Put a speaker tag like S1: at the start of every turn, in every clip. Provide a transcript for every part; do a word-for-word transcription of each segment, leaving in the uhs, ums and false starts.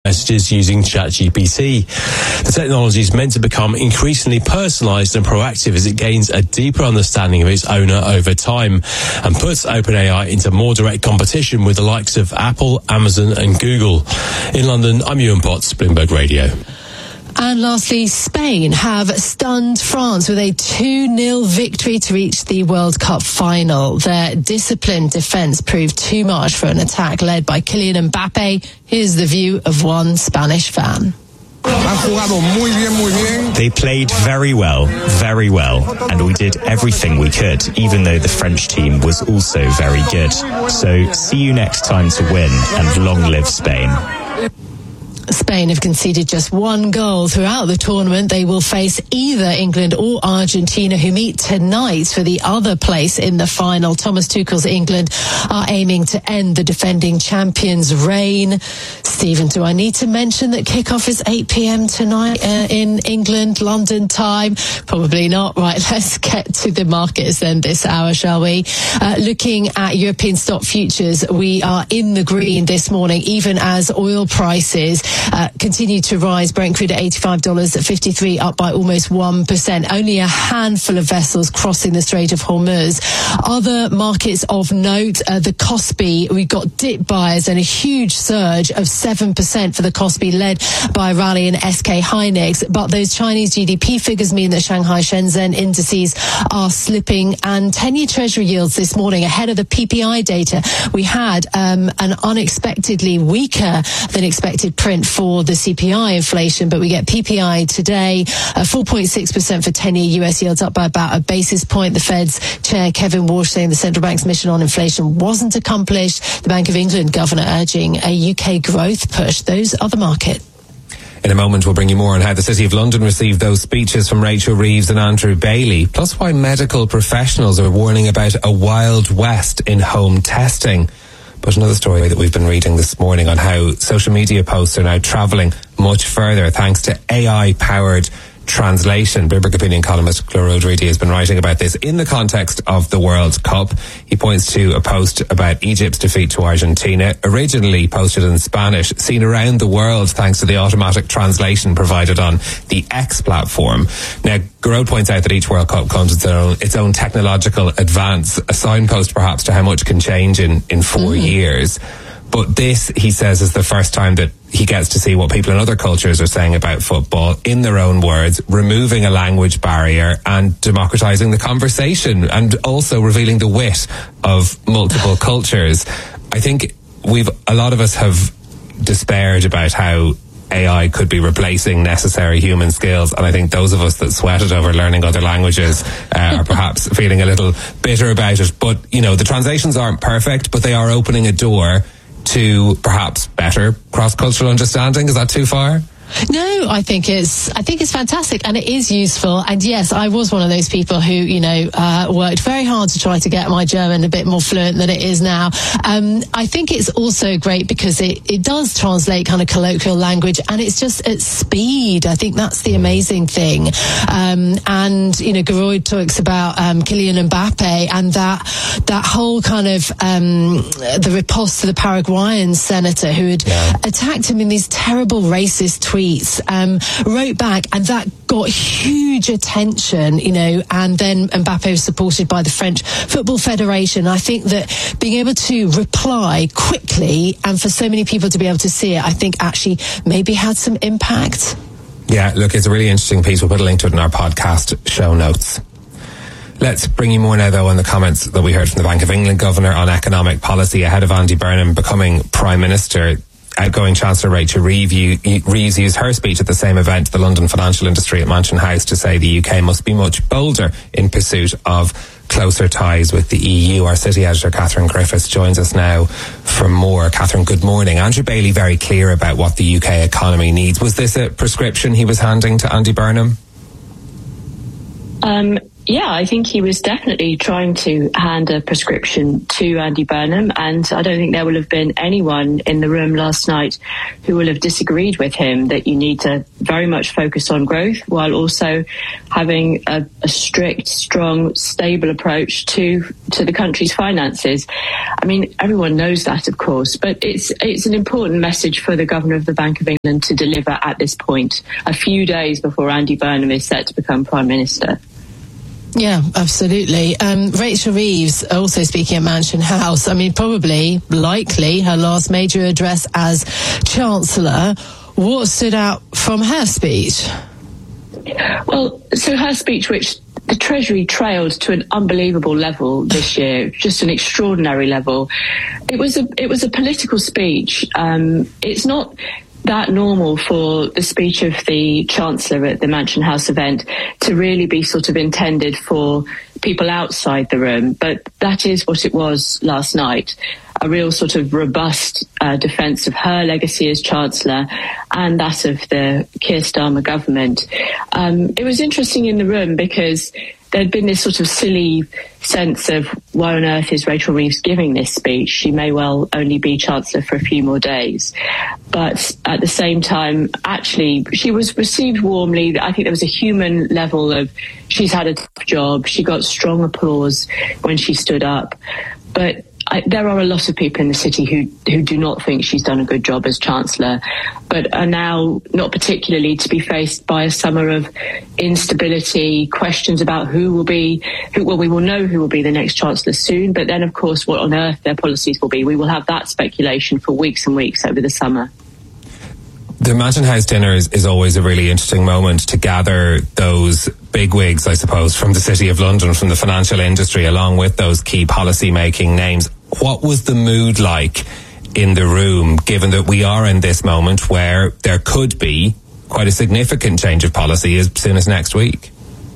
S1: messages using ChatGPT. The technology is meant to become increasingly personalised and proactive as it gains a deeper understanding of its owner over time and puts OpenAI into more direct competition with the likes of Apple, Amazon and Google. In London, I'm Ewan Potts, Bloomberg Radio.
S2: And lastly, Spain have stunned France with a two nil victory to reach the World Cup final. Their disciplined defence proved too much for an attack led by Kylian Mbappe. Here's the view of one Spanish fan.
S3: They played very well, very well, and we did everything we could, even though the French team was also very good. So see you next time to win, and long live Spain.
S2: Spain have conceded just one goal throughout the tournament. They will face either England or Argentina, who meet tonight for the other place in the final. Thomas Tuchel's England are aiming to end the defending champions' reign. Stephen, do I need to mention that kickoff is eight p.m. tonight uh, in England, London time? Probably not. Right, let's get to the markets then this hour, shall we? Uh, looking at European stock futures, we are in the green this morning, even as oil prices Uh, continue to rise. Brent crude at eighty-five dollars fifty-three, up by almost one percent. Only a handful of vessels crossing the Strait of Hormuz. Other markets of note, uh, the Kospi, we got dip buyers and a huge surge of seven percent for the Kospi, led by a rally in S K Hynix. But those Chinese G D P figures mean that Shanghai Shenzhen indices are slipping, and ten-year Treasury yields this morning ahead of the P P I data. We had um, an unexpectedly weaker than expected print for the C P I inflation, but we get P P I today, uh, four point six percent for ten-year U S yields, up by about a basis point. The Fed's chair, Kevin Walsh, saying the central bank's mission on inflation wasn't accomplished. The Bank of England governor urging a U K growth push. Those are the market.
S4: In a moment, we'll bring you more on how the City of London received those speeches from Rachel Reeves and Andrew Bailey, plus why medical professionals are warning about a wild west in home testing. But another story that we've been reading this morning on how social media posts are now travelling much further thanks to A I-powered translation. Bloomberg opinion columnist Clora O'Doherty has been writing about this in the context of the World Cup. He points to a post about Egypt's defeat to Argentina, originally posted in Spanish, seen around the world thanks to the automatic translation provided on the X platform. Now, Garode points out that each World Cup comes with its own, its own technological advance, a signpost perhaps to how much can change in, in four mm. years. But this, he says, is the first time that he gets to see what people in other cultures are saying about football in their own words, removing a language barrier and democratizing the conversation, and also revealing the wit of multiple cultures. I think we've, a lot of us have despaired about how A I could be replacing necessary human skills, and I think those of us that sweated over learning other languages uh, are perhaps feeling a little bitter about it. But, you know, the translations aren't perfect, but they are opening a door to perhaps better cross-cultural understanding. Is that too far?
S2: No, I think it's I think it's fantastic, and it is useful. And yes, I was one of those people who, you know, uh, worked very hard to try to get my German a bit more fluent than it is now. Um, I think it's also great because it, it does translate kind of colloquial language, and it's just at speed. I think that's the amazing thing. Um, and, you know, Garode talks about um, Kylian Mbappe and that that whole kind of um, the riposte to the Paraguayan senator who had yeah. attacked him in these terrible racist tweets. Tweets, um, wrote back, and that got huge attention, you know, and then Mbappe was supported by the French Football Federation. I think that being able to reply quickly and for so many people to be able to see it, I think actually maybe had some impact.
S4: Yeah, look, it's a really interesting piece. We'll put a link to it in our podcast show notes. Let's bring you more now, though, on the comments that we heard from the Bank of England governor on economic policy ahead of Andy Burnham becoming Prime Minister. Outgoing Chancellor Rachel Reeves used her speech at the same event to the London financial industry at Mansion House to say the U K must be much bolder in pursuit of closer ties with the E U. Our city editor, Catherine Griffiths, joins us now for more. Catherine, good morning. Andrew Bailey very clear about what the U K economy needs. Was this a prescription he was handing to Andy Burnham?
S5: Um, yeah, I think he was definitely trying to hand a prescription to Andy Burnham, and I don't think there will have been anyone in the room last night who will have disagreed with him that you need to very much focus on growth while also having a, a strict, strong, stable approach to to the country's finances. I mean, everyone knows that, of course, but it's it's an important message for the Governor of the Bank of England to deliver at this point, a few days before Andy Burnham is set to become Prime Minister.
S2: Yeah, absolutely. Um, Rachel Reeves also speaking at Mansion House. I mean, probably, likely, her last major address as Chancellor. What stood out from her speech?
S5: Well, so her speech, which the Treasury trailed to an unbelievable level this year, just an extraordinary level. It was a it was a political speech. Um, it's not that normal for the speech of the Chancellor at the Mansion House event to really be sort of intended for people outside the room, but that is what it was last night. A real sort of robust uh, defence of her legacy as Chancellor and that of the Keir Starmer government. Um, it was interesting in the room because there'd been this sort of silly sense of why on earth is Rachel Reeves giving this speech? She may well only be Chancellor for a few more days. But at the same time, actually, she was received warmly. I think there was a human level of she's had a tough job. She got strong applause when she stood up. But I, there are a lot of people in the city who, who do not think she's done a good job as Chancellor, but are now not particularly to be faced by a summer of instability, questions about who will be, who, well, we will know who will be the next Chancellor soon, but then, of course, what on earth their policies will be. We will have that speculation for weeks and weeks over the summer.
S4: The Mansion House dinner is, is always a really interesting moment to gather those bigwigs, I suppose, from the City of London, from the financial industry, along with those key policy-making names. What was the mood like in the room, given that we are in this moment where there could be quite a significant change of policy as soon as next week?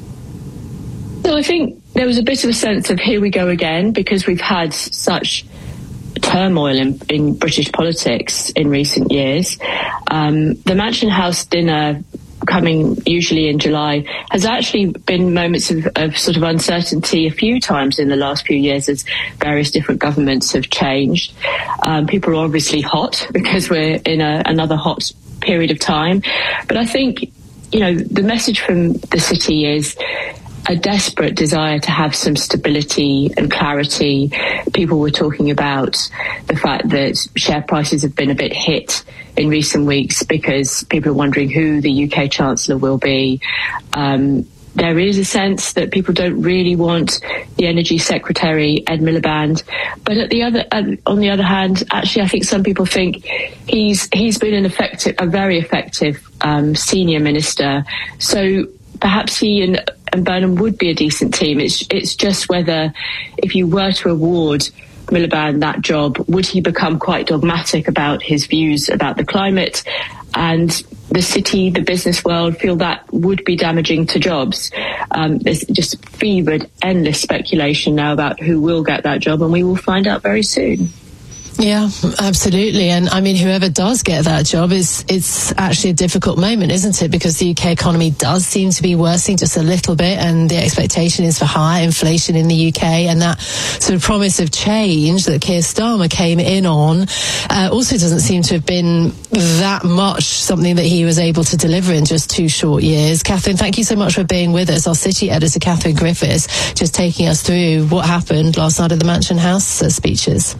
S5: So I think there was a bit of a sense of here we go again, because we've had such turmoil in, in British politics in recent years. Um, the Mansion House dinner, coming usually in July, has actually been moments of, of sort of uncertainty a few times in the last few years as various different governments have changed. Um, people are obviously hot because we're in a, another hot period of time. But I think, you know, the message from the city is a desperate desire to have some stability and clarity. People were talking about the fact that share prices have been a bit hit in recent weeks because people are wondering who the U K Chancellor will be. Um, there is a sense that people don't really want the Energy Secretary, Ed Miliband. But at the other, uh, on the other hand, actually, I think some people think he's he's been an effective, a very effective um, senior minister. So perhaps he and, and Burnham would be a decent team. It's it's just whether, if you were to award Miliband that job, would he become quite dogmatic about his views about the climate, and the city, the business world feel that would be damaging to jobs. Um, there's just fevered, endless speculation now about who will get that job, and we will find out very soon.
S2: Yeah, absolutely. And I mean, whoever does get that job, is it's actually a difficult moment, isn't it? Because the U K economy does seem to be worsening just a little bit, and the expectation is for higher inflation in the U K, and that sort of promise of change that Keir Starmer came in on uh, also doesn't seem to have been that much something that he was able to deliver in just two short years. Catherine, thank you so much for being with us. Our city editor, Catherine Griffiths, just taking us through what happened last night at the Mansion House uh, speeches.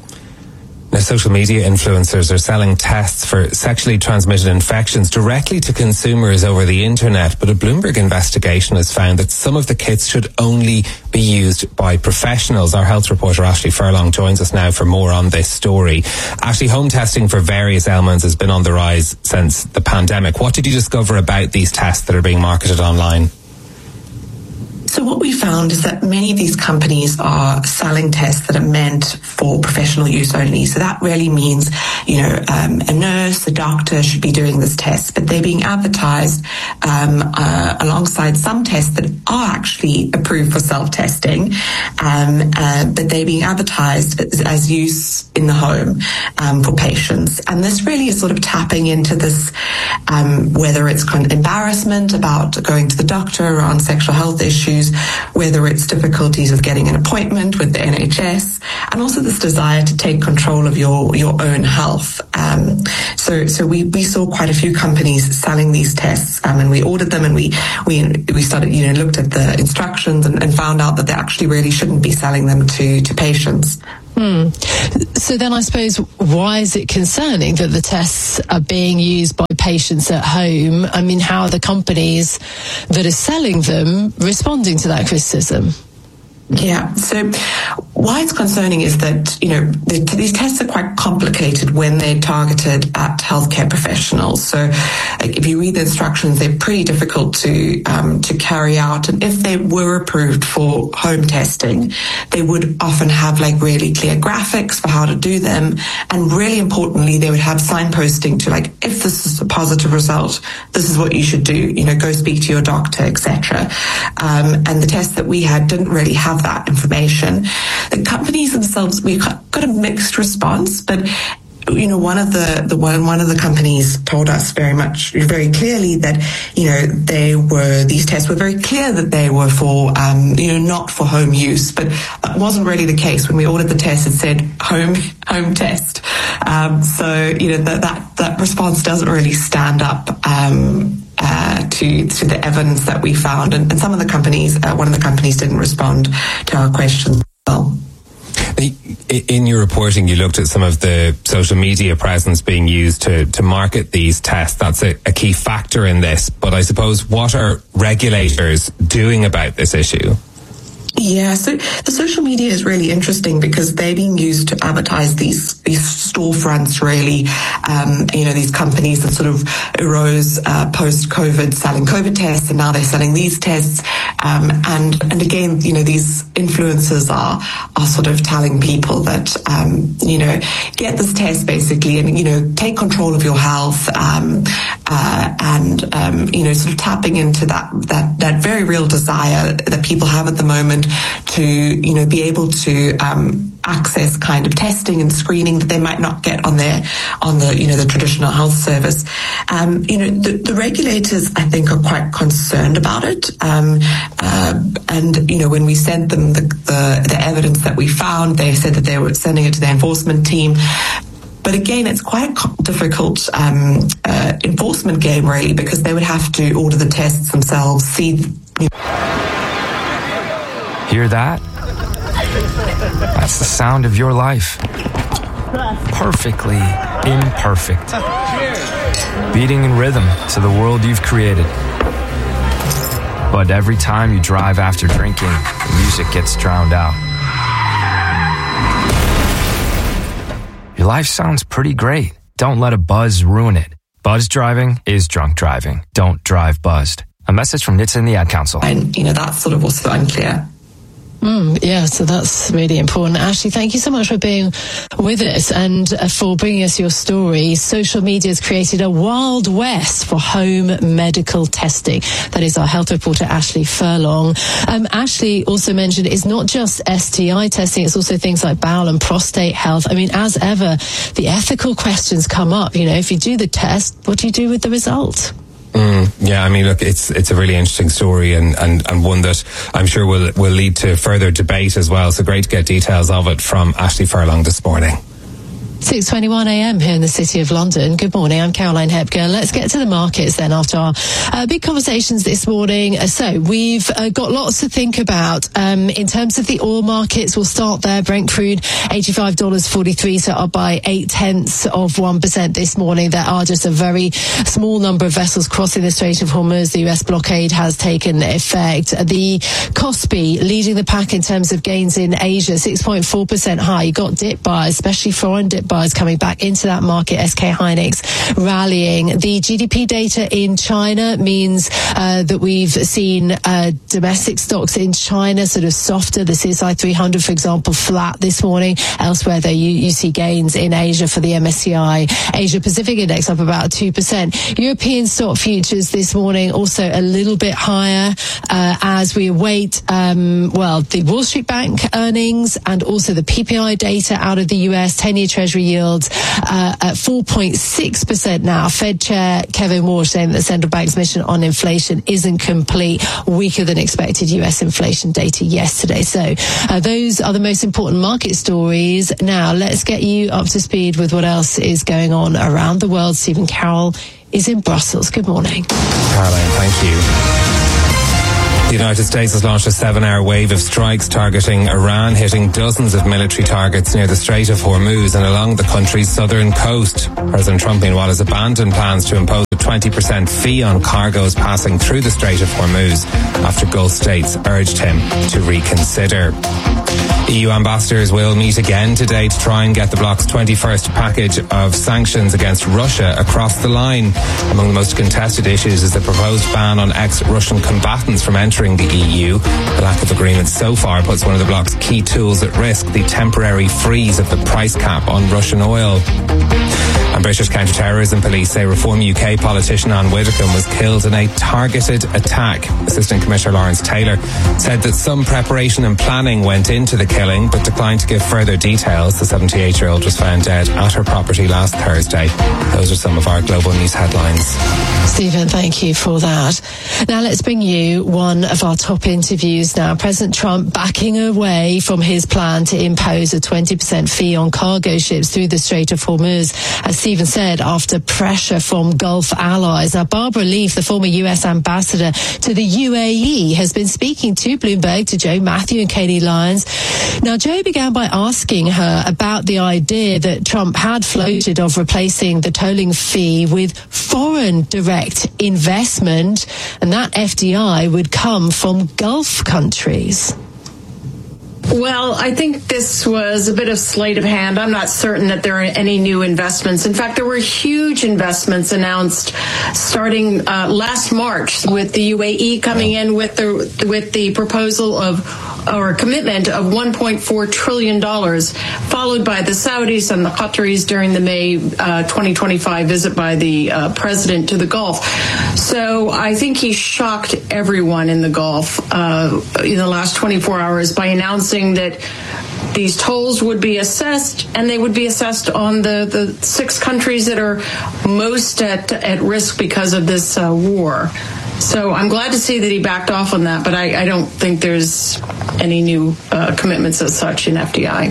S4: Now, social media influencers are selling tests for sexually transmitted infections directly to consumers over the internet, but a Bloomberg investigation has found that some of the kits should only be used by professionals. Our health reporter Ashley Furlong joins us now for more on this story. Ashley, home testing for various ailments has been on the rise since the pandemic. What did you discover about these tests that are being marketed online?
S6: So what we found is that many of these companies are selling tests that are meant for professional use only. So that really means, you know, um, a nurse, a doctor should be doing this test, but they're being advertised um, uh, alongside some tests that are actually approved for self-testing, um, uh, but they're being advertised as, as use in the home um, for patients. And this really is sort of tapping into this, um, whether it's kind of embarrassment about going to the doctor around sexual health issues, issues, whether it's difficulties with getting an appointment with the N H S, and also this desire to take control of your, your own health. Um, so so we, we saw quite a few companies selling these tests, um, and we ordered them, and we we we started, you know, looked at the instructions and, and found out that they actually really shouldn't be selling them to, to patients.
S2: Hmm. So then I suppose, why is it concerning that the tests are being used by patients at home? I mean, how are the companies that are selling them responding to that criticism?
S6: Yeah, so why it's concerning is that, you know, the, these tests are quite complicated when they're targeted at healthcare professionals. So like, if you read the instructions, they're pretty difficult to um, to carry out. And if they were approved for home testing, they would often have like really clear graphics for how to do them. And really importantly, they would have signposting to like, if this is a positive result, this is what you should do, you know, go speak to your doctor, et cetera. Um, and the tests that we had didn't really have that information. The companies themselves, we got a mixed response, but you know, one of the, the one one of the companies told us very much, very clearly that, you know, they were, these tests were very clear that they were for, um, you know, not for home use, but that wasn't really the case. When we ordered the test, it said home, home test. Um, so, you know, that, that, that response doesn't really stand up, um, Uh, to to the evidence that we found, and, and some of the companies, uh, one of the companies didn't respond to our questions well.
S4: In your reporting, you looked at some of the social media presence being used to, to market these tests. That's a, a key factor in this. But I suppose, what are regulators doing about this issue?
S6: Yeah, so the social media is really interesting because they're being used to advertise these these storefronts, really. Um, you know, these companies that sort of arose uh, post-COVID, selling COVID tests, and now they're selling these tests. Um, and and again, you know, these influencers are are sort of telling people that um, you know, get this test basically, and you know, take control of your health, um, uh, and um, you know, sort of tapping into that that that very real desire that people have at the moment to, you know, be able to um, access kind of testing and screening that they might not get on their, on the, you know, the traditional health service. Um, you know, the, the regulators, I think, are quite concerned about it. Um, uh, and, you know, when we sent them the, the, the evidence that we found, they said that they were sending it to the enforcement team. But again, it's quite a difficult um, uh, enforcement game, really, because they would have to order the tests themselves, see... You know,
S7: hear that? That's the sound of your life. Perfectly imperfect. Beating in rhythm to the world you've created. But every time you drive after drinking, the music gets drowned out. Your life sounds pretty great. Don't let a buzz ruin it. Buzz driving is drunk driving. Don't drive buzzed. A message from N H T S A and the Ad Council.
S6: And, you know, that's sort of also unclear.
S2: Mm, yeah, so that's really important. Ashley, thank you so much for being with us and uh, for bringing us your story. Social media has created a wild west for home medical testing. That is our health reporter, Ashley Furlong. Um, Ashley also mentioned it's not just S T I testing, it's also things like bowel and prostate health. I mean, as ever, the ethical questions come up. You know, if you do the test, what do you do with the result?
S4: Mm, yeah, I mean, look, it's it's a really interesting story and, and, and one that I'm sure will will lead to further debate as well. So great to get details of it from Ashley Furlong this morning.
S2: six twenty-one a m here in the City of London. Good morning, I'm Caroline Hepker. Let's get to the markets then after our uh, big conversations this morning. Uh, so we've uh, got lots to think about. Um, in terms of the oil markets, we'll start there. Brent crude, eighty-five dollars forty-three, so up by eight tenths of one percent this morning. There are just a very small number of vessels crossing the Strait of Hormuz. The U S blockade has taken effect. The Kospi leading the pack in terms of gains in Asia, six point four percent high. You got dip buyers, especially foreign dip buyers coming back into that market. S K Hynix rallying. The G D P data in China means uh, that we've seen uh, domestic stocks in China sort of softer. The C S I three hundred, for example, flat this morning. Elsewhere, though, you, you see gains in Asia for the M S C I. Asia Pacific Index up about two percent. European stock futures this morning also a little bit higher uh, as we await, um, well, the Wall Street Bank earnings and also the P P I data out of the U S. ten-year Treasury Treasury yields uh, at four point six percent now. Fed Chair Kevin Warsh saying that the central bank's mission on inflation isn't complete. Weaker than expected U S inflation data yesterday. So uh, those are the most important market stories. Now let's get you up to speed with what else is going on around the world. Stephen Carroll is in Brussels. Good morning.
S4: Caroline, thank you. The United States has launched a seven-hour wave of strikes targeting Iran, hitting dozens of military targets near the Strait of Hormuz and along the country's southern coast. President Trump, meanwhile, has abandoned plans to impose a twenty percent fee on cargoes passing through the Strait of Hormuz after Gulf states urged him to reconsider. E U ambassadors will meet again today to try and get the bloc's twenty-first package of sanctions against Russia across the line. Among the most contested issues is the proposed ban on ex-Russian combatants from entering the E U. The lack of agreement so far puts one of the bloc's key tools at risk, the temporary freeze of the price cap on Russian oil. And British counter-terrorism police say Reform U K politician Anne Widdecombe was killed in a targeted attack. Assistant Commissioner Lawrence Taylor said that some preparation and planning went into the killing, but declined to give further details. The seventy-eight-year-old was found dead at her property last Thursday. Those are some of our global news headlines.
S2: Stephen, thank you for that. Now let's bring you one of our top interviews now. President Trump backing away from his plan to impose a twenty percent fee on cargo ships through the Strait of Hormuz, as Stephen said, after pressure from Gulf allies. Now, Barbara Leaf, the former U S ambassador to the U A E, has been speaking to Bloomberg, to Joe Matthew and Katie Lyons. Now, Joe began by asking her about the idea that Trump had floated of replacing the tolling fee with foreign direct investment, and that F D I would come from Gulf countries.
S8: Well, I think this was a bit of sleight of hand. I'm not certain that there are any new investments. In fact, there were huge investments announced starting uh, last March, with the U A E coming in with the with the proposal of or commitment of one point four trillion dollars, followed by the Saudis and the Qataris during the May uh, twenty twenty-five visit by the uh, president to the Gulf. So I think he shocked everyone in the Gulf uh, in the last twenty-four hours by announcing that these tolls would be assessed, and they would be assessed on the, the six countries that are most at, at risk because of this uh, war. So I'm glad to see that he backed off on that, but I, I don't think there's any new uh, commitments as such in F D I.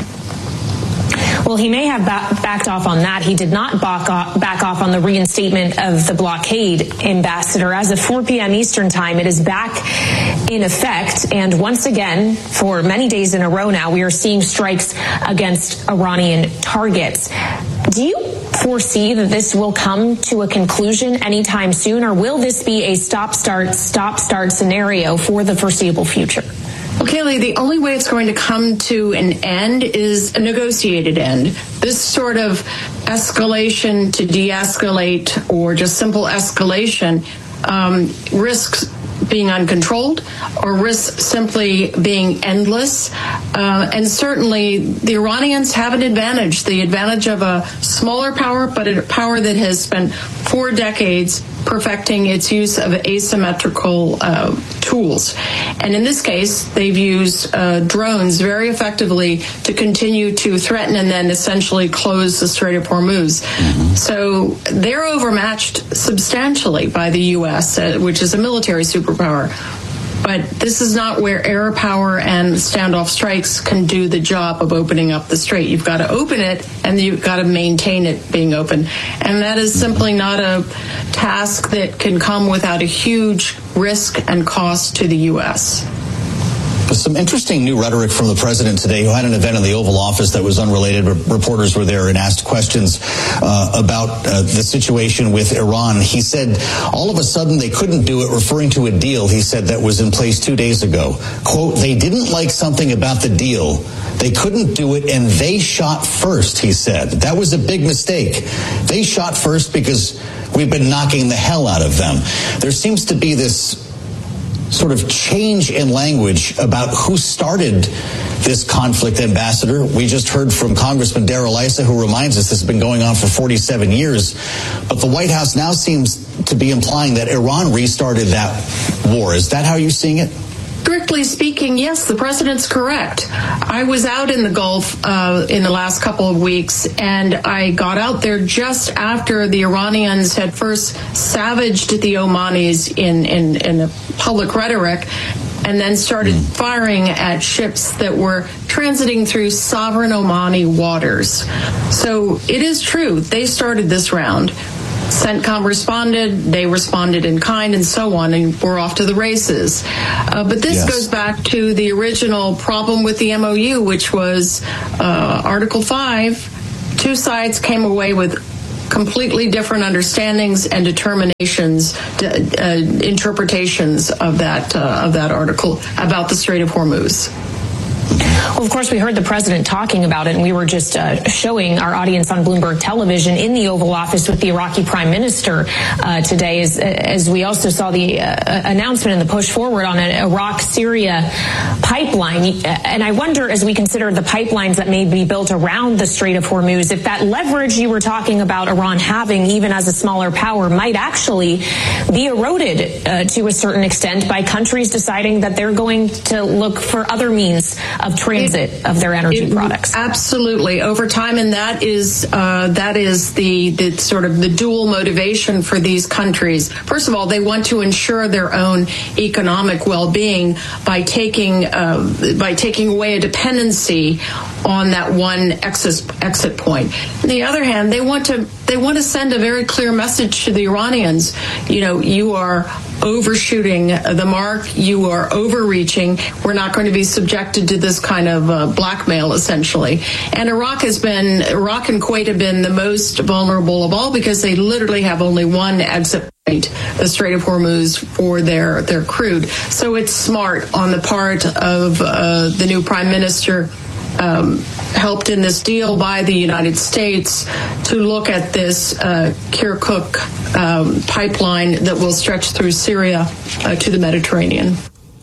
S9: Well, he may have ba- backed off on that. He did not back off, back off on the reinstatement of the blockade, Ambassador. As of four p.m. Eastern time, it is back in effect. And once again, for many days in a row now, we are seeing strikes against Iranian targets. Do you foresee that this will come to a conclusion anytime soon, or will this be a stop-start, stop-start scenario for the foreseeable future?
S8: Well, Kaylee, the only way it's going to come to an end is a negotiated end. This sort of escalation to de-escalate, or just simple escalation, um, risks being uncontrolled, or risks simply being endless. Uh, and certainly the Iranians have an advantage, the advantage of a smaller power, but a power that has spent four decades perfecting its use of asymmetrical uh, tools. And in this case, they've used uh, drones very effectively to continue to threaten and then essentially close the Strait of Hormuz. Mm-hmm. So they're overmatched substantially by the U S, uh, which is a military superpower. But this is not where air power and standoff strikes can do the job of opening up the strait. You've got to open it, and you've got to maintain it being open. And that is simply not a task that can come without a huge risk and cost to the U S.
S10: Some interesting new rhetoric from the president today, who had an event in the Oval Office that was unrelated. Reporters were there and asked questions uh, about uh, the situation with Iran. He said all of a sudden they couldn't do it, referring to a deal, he said, that was in place two days ago. Quote, they didn't like something about the deal. They couldn't do it, and they shot first, he said. That was a big mistake. They shot first because we've been knocking the hell out of them. There seems to be this sort of change in language about who started this conflict, Ambassador. We just heard from Congressman Darrell Issa, who reminds us this has been going on for forty-seven years. But the White House now seems to be implying that Iran restarted that war. Is that how you're seeing it?
S8: strictly speaking, yes, the president's correct. I was out in the Gulf uh, in the last couple of weeks, and I got out there just after the Iranians had first savaged the Omanis in, in, in a public rhetoric, and then started firing at ships that were transiting through sovereign Omani waters. So it is true, they started this round. CENTCOM responded, they responded in kind, and so on, and we're off to the races. Uh, but this yes. goes back to the original problem with the M O U, which was uh, Article five. Two sides came away with completely different understandings and determinations, uh, interpretations of that uh, of that article about the Strait of Hormuz.
S9: Well, of course, we heard the president talking about it, and we were just uh, showing our audience on Bloomberg Television in the Oval Office with the Iraqi prime minister uh, today, as, as we also saw the uh, announcement and the push forward on an Iraq-Syria pipeline. And I wonder, as we consider the pipelines that may be built around the Strait of Hormuz, if that leverage you were talking about Iran having, even as a smaller power, might actually be eroded uh, to a certain extent by countries deciding that they're going to look for other means of transit it, of their energy
S8: it,
S9: products.
S8: Absolutely, over time, and that is uh, that is the, the sort of the dual motivation for these countries. First of all, they want to ensure their own economic well-being by taking uh, by taking away a dependency on that one exit exit point. On the other hand, they want to they want to send a very clear message to the Iranians. You know, you are overshooting the mark, you are overreaching, we're not going to be subjected to this kind of uh, blackmail, essentially. And Iraq has been, Iraq and Kuwait have been the most vulnerable of all because they literally have only one exit point, the Strait of Hormuz, for their, their crude. So it's smart on the part of uh, the new prime minister, Um, helped in this deal by the United States, to look at this uh, Kirkuk um, pipeline that will stretch through Syria uh, to the Mediterranean.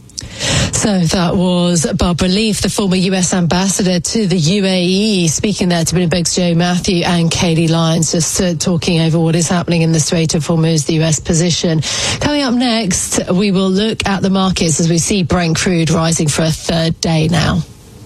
S2: So that was Barbara Leaf, the former U S ambassador to the U A E, speaking there to Bloomberg's Joe Matthew and Katie Lyons, just uh, talking over what is happening in the Strait of Hormuz, the U S position. Coming up next, we will look at the markets as we see Brent crude rising for a third day now.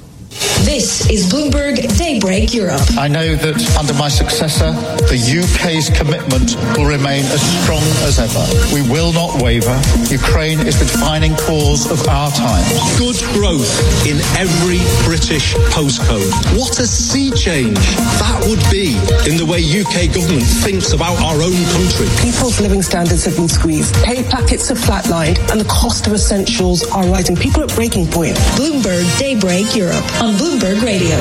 S11: This is Bloomberg Daybreak Europe.
S12: I know that under my successor, the U K's commitment will remain as strong as ever. We will not waver. Ukraine is the defining cause of our times.
S13: Good growth in every British postcode. What a sea change that would be in the way U K government thinks about our own country.
S14: People's living standards have been squeezed. Pay packets have flatlined, and the cost of essentials are rising. People are at breaking point.
S11: Bloomberg Daybreak Europe on Bloomberg Radio.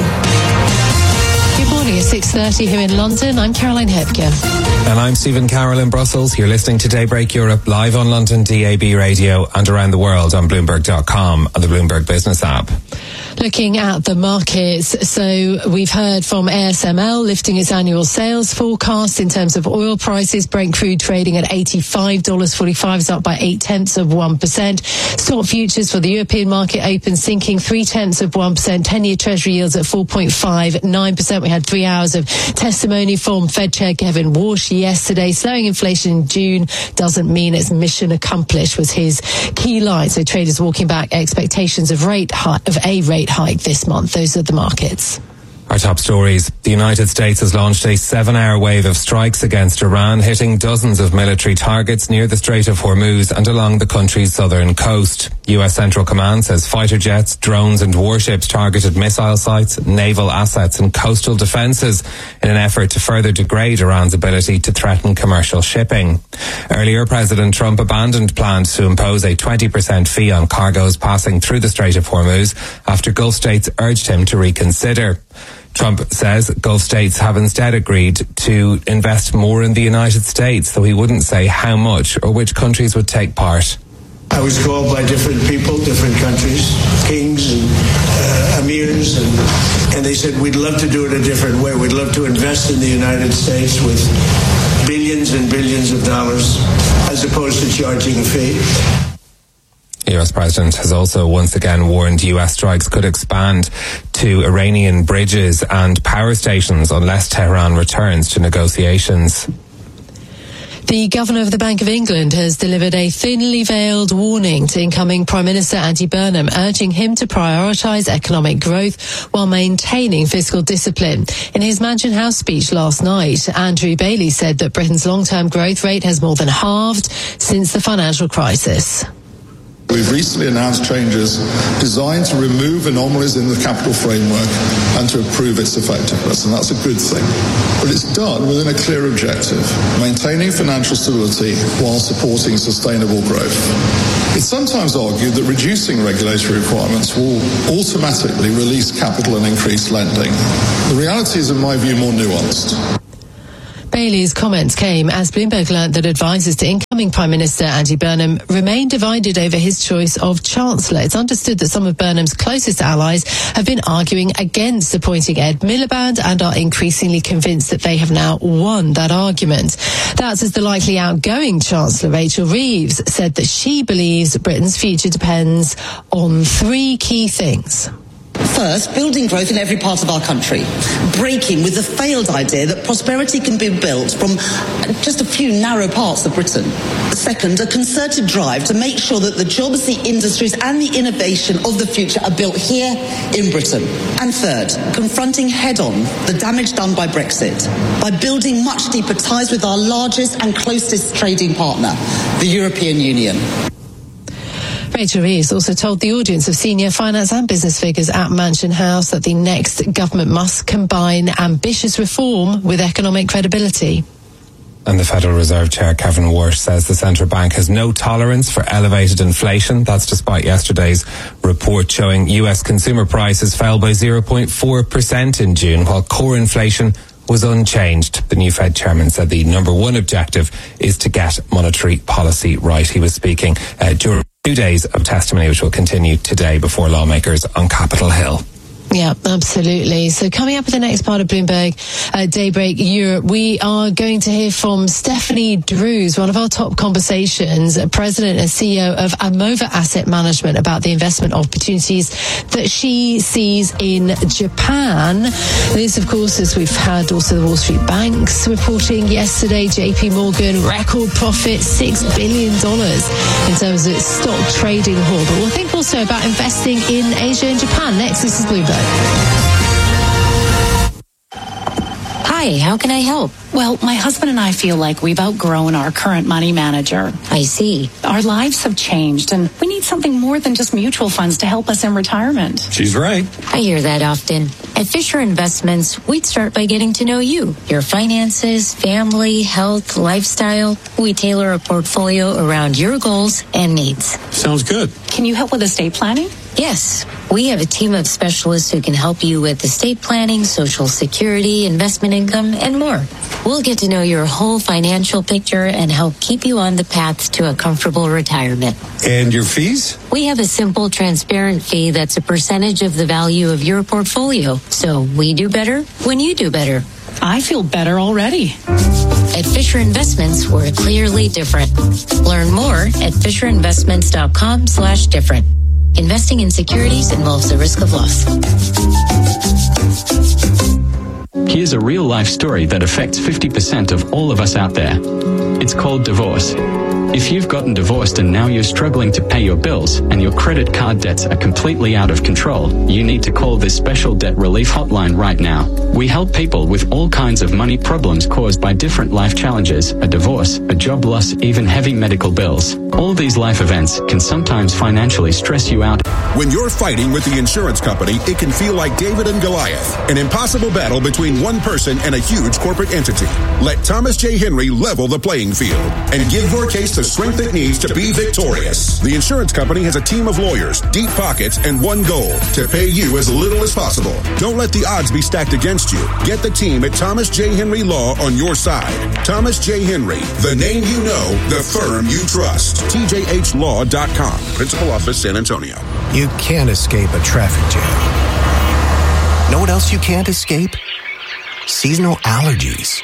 S2: Good morning, it's six thirty here in London. I'm Caroline Hepker.
S4: And I'm Stephen Carroll in Brussels. You're listening to Daybreak Europe live on London D A B radio and around the world on Bloomberg dot com and the Bloomberg Business app.
S2: Looking at the markets, so we've heard from A S M L lifting its annual sales forecast in terms of oil prices. Brent crude trading at eighty-five dollars and forty-five cents, is up by eight tenths of one percent. Stock futures for the European market open sinking three tenths of one percent. ten-year Treasury yields at four point five nine percent. We had three hours of testimony from Fed Chair Kevin Warsh yesterday. Slowing inflation in June doesn't mean it's mission accomplished, was his key line. So traders walking back expectations of rate hi- of a rate hike this month. Those are the markets.
S4: Our top stories. The United States has launched a seven-hour wave of strikes against Iran, hitting dozens of military targets near the Strait of Hormuz and along the country's southern coast. U S Central Command says fighter jets, drones and warships targeted missile sites, naval assets and coastal defences in an effort to further degrade Iran's ability to threaten commercial shipping. Earlier, President Trump abandoned plans to impose a twenty percent fee on cargoes passing through the Strait of Hormuz after Gulf states urged him to reconsider. Trump says Gulf states have instead agreed to invest more in the United States, though he wouldn't say how much or which countries would take part.
S15: I was called by different people, different countries, kings and uh, emirs, and, and they said, we'd love to do it a different way. We'd love to invest in the United States with billions and billions of dollars as opposed to charging a fee.
S4: The U S President has also once again warned U S strikes could expand to Iranian bridges and power stations unless Tehran returns to negotiations.
S2: The Governor of the Bank of England has delivered a thinly veiled warning to incoming Prime Minister Andy Burnham, urging him to prioritise economic growth while maintaining fiscal discipline. In his Mansion House speech last night, Andrew Bailey said that Britain's long-term growth rate has more than halved since the financial crisis.
S16: We've recently announced changes designed to remove anomalies in the capital framework and to improve its effectiveness, and that's a good thing. But it's done within a clear objective, maintaining financial stability while supporting sustainable growth. It's sometimes argued that reducing regulatory requirements will automatically release capital and increase lending. The reality is, in my view, more nuanced.
S2: Bailey's comments came as Bloomberg learnt that advisers to incoming Prime Minister Andy Burnham remain divided over his choice of Chancellor. It's understood that some of Burnham's closest allies have been arguing against appointing Ed Miliband and are increasingly convinced that they have now won that argument. That's as the likely outgoing Chancellor, Rachel Reeves, said that she believes Britain's future depends on three key things.
S17: First, building growth in every part of our country, breaking with the failed idea that prosperity can be built from just a few narrow parts of Britain. Second, a concerted drive to make sure that the jobs, the industries and the innovation of the future are built here in Britain. And third, confronting head-on the damage done by Brexit by building much deeper ties with our largest and closest trading partner, the European Union.
S2: Rachel Reeves also told the audience of senior finance and business figures at Mansion House that the next government must combine ambitious reform with economic credibility.
S4: And the Federal Reserve Chair, Kevin Warsh, says the central bank has no tolerance for elevated inflation. That's despite yesterday's report showing U S consumer prices fell by zero point four percent in June, while core inflation was unchanged. The new Fed chairman said the number one objective is to get monetary policy right. He was speaking uh, during two days of testimony, which will continue today before lawmakers on Capitol Hill.
S2: Yeah, absolutely. So coming up at the next part of Bloomberg uh, Daybreak Europe, we are going to hear from Stephanie Drews, one of our top conversations, President and C E O of Amova Asset Management, about the investment opportunities that she sees in Japan. This, of course, as we've had also the Wall Street banks reporting yesterday, J P Morgan, record profit, six billion dollars in terms of its stock trading haul. But we'll think also about investing in Asia and Japan. Next, this is Bloomberg.
S18: Hi, how can I help? Well, my husband and I feel like we've outgrown our current money manager.
S19: I see.
S18: Our lives have changed, and we need something more than just mutual funds to help us in retirement.
S20: She's right.
S19: I hear that often. At Fisher Investments, we'd start by getting to know you, your finances, family, health, lifestyle. We tailor a portfolio around your goals and needs.
S20: Sounds good.
S18: Can you help with estate planning?
S19: Yes, we have a team of specialists who can help you with estate planning, social security, investment income, and more. We'll get to know your whole financial picture and help keep you on the path to a comfortable retirement.
S20: And your fees?
S19: We have a simple, transparent fee that's a percentage of the value of your portfolio. So we do better when you do better.
S18: I feel better already.
S19: At Fisher Investments, we're clearly different. Learn more at fisherinvestments.com slash different. Investing in securities involves the risk of loss.
S21: Here's a real-life story that affects fifty percent of all of us out there. It's called divorce. If you've gotten divorced and now you're struggling to pay your bills and your credit card debts are completely out of control, you need to call this special debt relief hotline right now. We help people with all kinds of money problems caused by different life challenges, a divorce, a job loss, even heavy medical bills. All these life events can sometimes financially stress you out.
S22: When you're fighting with the insurance company, it can feel like David and Goliath, an impossible battle between one person and a huge corporate entity. Let Thomas J. Henry level the playing field and give your case the strength it needs to be victorious. The insurance company has a team of lawyers, deep pockets, and one goal: to pay you as little as possible. Don't let the odds be stacked against you. Get the team at Thomas J. Henry Law on your side. Thomas J. Henry, the name you know, the firm you trust. T J H law dot com. Principal Office, San Antonio.
S23: You can't escape a traffic jam. Know what else you can't escape? Seasonal allergies.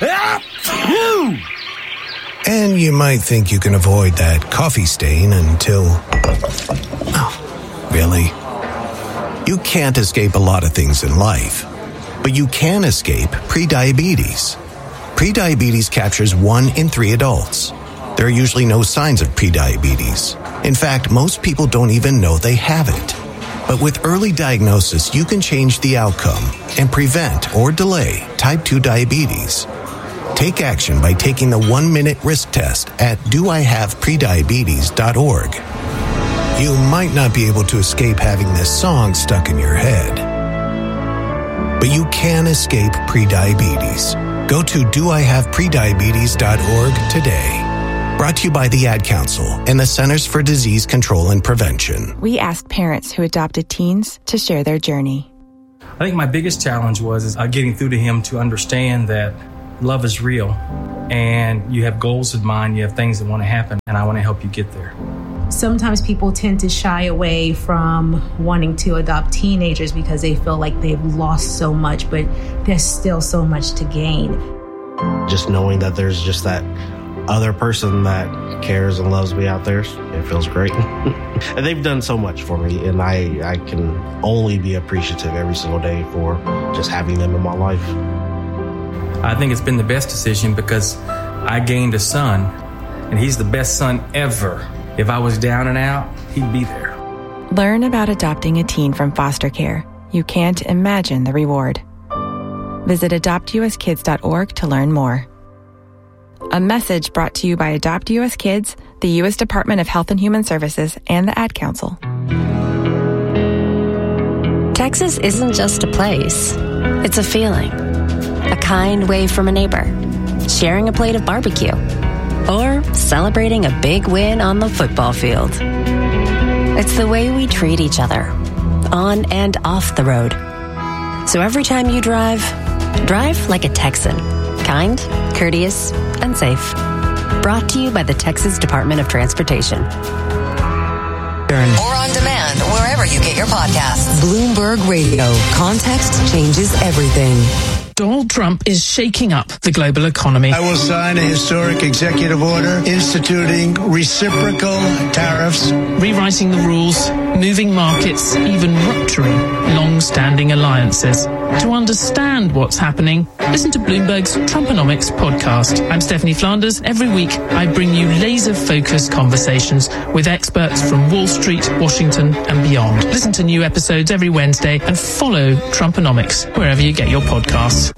S23: And you might think you can avoid that coffee stain until... Oh, really? You can't escape a lot of things in life, but you can escape prediabetes. Prediabetes captures one in three adults. There are usually no signs of prediabetes. In fact, most people don't even know they have it. But with early diagnosis, you can change the outcome and prevent or delay type two diabetes. Take action by taking the one-minute risk test at do I have prediabetes dot org. You might not be able to escape having this song stuck in your head, but you can escape prediabetes. Go to do I have prediabetes dot org today. Brought to you by the Ad Council and the Centers for Disease Control and Prevention.
S1: We asked parents who adopted teens to share their journey.
S3: I think my biggest challenge was is, uh, getting through to him to understand that love is real and you have goals in mind, you have things that want to happen, and I want to help you get there.
S5: Sometimes people tend to shy away from wanting to adopt teenagers because they feel like they've lost so much, but there's still so much to gain.
S24: Just knowing that there's just that other person that cares and loves me out there, it feels great. And they've done so much for me, and I, I can only be appreciative every single day for just having them in my life.
S3: I think it's been the best decision because I gained a son, and he's the best son ever. If I was down and out, he'd be there.
S1: Learn about adopting a teen from foster care. You can't imagine the reward. Visit adopt u s kids dot org to learn more. A message brought to you by Adopt U S Kids, the U S Department of Health and Human Services, and the Ad Council.
S25: Texas isn't just a place. It's a feeling. A kind wave from a neighbor. Sharing a plate of barbecue. Or celebrating a big win on the football field. It's the way we treat each other, on and off the road. So every time you drive, drive like a Texan. Kind, courteous, and safe. Brought to you by the Texas Department of Transportation.
S26: Or on demand, wherever you get your podcasts. Bloomberg Radio. Context changes everything.
S27: Donald Trump is shaking up the global economy.
S15: I will sign a historic executive order instituting reciprocal tariffs,
S27: rewriting the rules, moving markets, even rupturing long-standing alliances. To understand what's happening, listen to Bloomberg's Trumponomics podcast. I'm Stephanie Flanders. Every week, I bring you laser-focused conversations with experts from Wall Street, Washington, and beyond. Listen to new episodes every Wednesday and follow Trumponomics wherever you get your podcasts.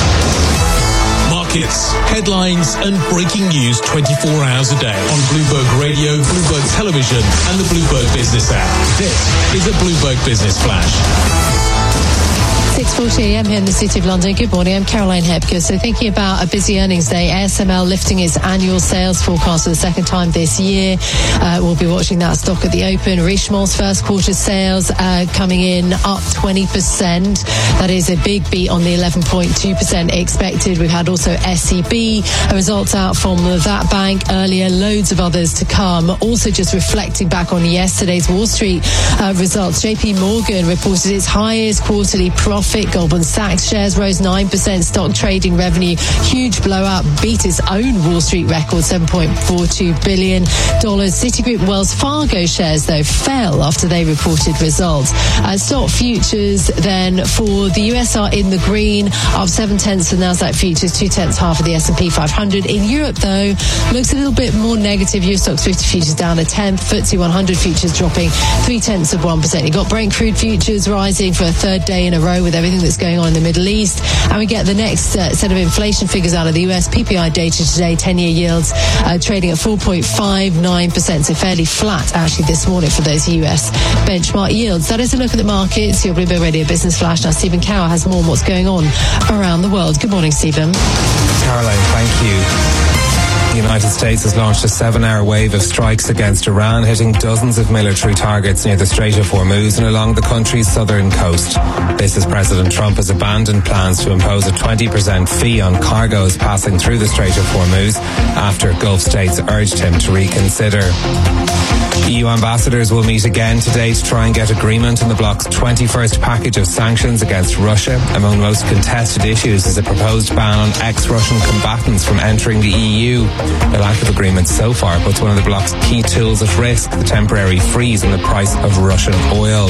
S28: Markets, headlines, and breaking news twenty-four hours a day on Bloomberg Radio, Bloomberg Television, and the Bloomberg Business app. This is a Bloomberg Business Flash.
S2: six forty a m here in the City of London. Good morning, I'm Caroline Hepker. So thinking about a busy earnings day, A S M L lifting its annual sales forecast for the second time this year. Uh, we'll be watching that stock at the open. Richemont's first quarter sales uh, coming in up twenty percent. That is a big beat on the eleven point two percent expected. We've had also S E B, a result out from that bank earlier, loads of others to come. Also just reflecting back on yesterday's Wall Street uh, results, J P Morgan reported its highest quarterly profit. Goldman Sachs shares rose nine percent. Stock trading revenue, huge blowout, beat its own Wall Street record, seven point four two billion dollars. Citigroup Wells Fargo shares, though, fell after they reported results. Uh, stock futures, then, for the U S are in the green, up seven-tenths for Nasdaq futures, two-tenths half of the S and P five hundred. In Europe, though, looks a little bit more negative. Euro Stoxx fifty futures down a tenth. F T S E one hundred futures dropping three-tenths of one percent. You've got Brent crude futures rising for a third day in a row with everything that's going on in the Middle East. And we get the next uh, set of inflation figures out of the U S. P P I data today, ten-year yields uh, trading at four point five nine percent, so fairly flat actually this morning for those U S benchmark yields. That is a look at the markets. Your Bloomberg Radio Business Flash. Now Stephen Cower has more on what's going on around the world. Good morning, Stephen.
S4: Caroline, thank you. The United States has launched a seven-hour wave of strikes against Iran, hitting dozens of military targets near the Strait of Hormuz and along the country's southern coast. This as President Trump has abandoned plans to impose a twenty percent fee on cargoes passing through the Strait of Hormuz after Gulf states urged him to reconsider. E U ambassadors will meet again today to try and get agreement on the bloc's twenty-first package of sanctions against Russia. Among the most contested issues is a proposed ban on ex-Russian combatants from entering the E U. The lack of agreement so far puts one of the bloc's key tools at risk, the temporary freeze on the price of Russian oil.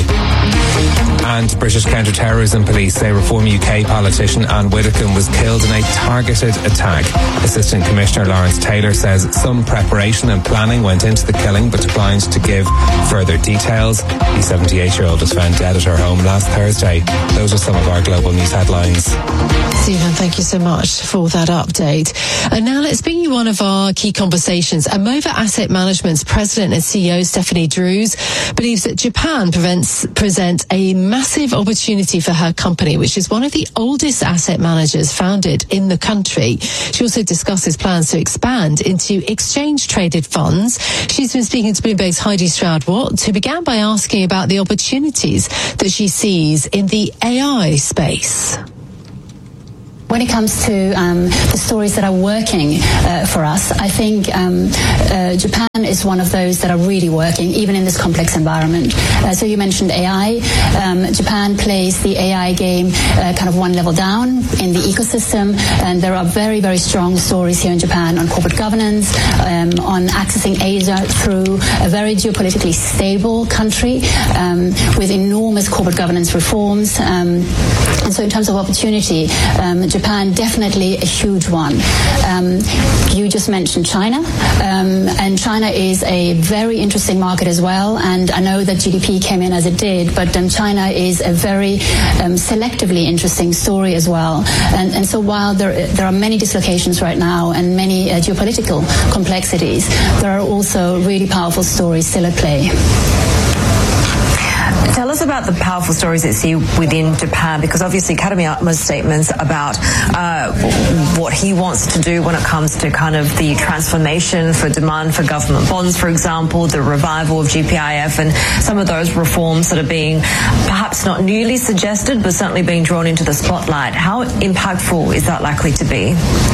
S4: And British counter-terrorism police say Reform U K politician Anne Widdecombe was killed in a targeted attack. Assistant Commissioner Lawrence Taylor says some preparation and planning went into the killing, but declined to give further details. The seventy-eight-year-old was found dead at her home last Thursday. Those are some of our global news headlines.
S2: Stephen, thank you so much for that update. And now let's bring you one of our key conversations. Amova Asset Management's president and C E O, Stephanie Drews, believes that Japan prevents, presents a massive opportunity for her company, which is one of the oldest asset managers founded in the country. She also discusses plans to expand into exchange-traded funds. She's been speaking to Bloomberg's Heidi Stroud-Watt, who began by asking about the opportunities that she sees in the A I space.
S6: When it comes to um, the stories that are working uh, for us, I think um, uh, Japan is one of those that are really working, even in this complex environment. Uh, so you mentioned A I. Um, Japan plays the A I game uh, kind of one level down in the ecosystem, and there are very, very strong stories here in Japan on corporate governance, um, on accessing Asia through a very geopolitically stable country um, with enormous corporate governance reforms. Um, and so in terms of opportunity, um, Japan definitely a huge one. Um, you just mentioned China, um, and China is a very interesting market as well. And I know that G D P came in as it did, but um, China is a very um, selectively interesting story as well. And, and so while there there are many dislocations right now and many uh, geopolitical complexities, there are also really powerful stories still at play.
S7: Tell us about the powerful stories that you see within Japan, because obviously Katayama's statements about uh, what he wants to do when it comes to kind of the transformation for demand for government bonds, for example, the revival of G P I F and some of those reforms that are being perhaps not newly suggested, but certainly being drawn into the spotlight. How impactful is that likely to be?